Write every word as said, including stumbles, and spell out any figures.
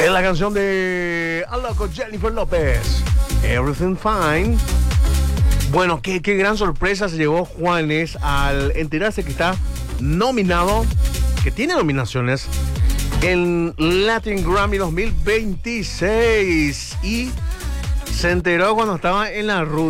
Es la canción de Al Loco Jennifer López, Everything Fine. Bueno, qué, qué gran sorpresa se llevó Juanes al enterarse que está nominado, que tiene nominaciones en Latin Grammy dos mil veintiséis. Y se enteró cuando estaba en la ruta.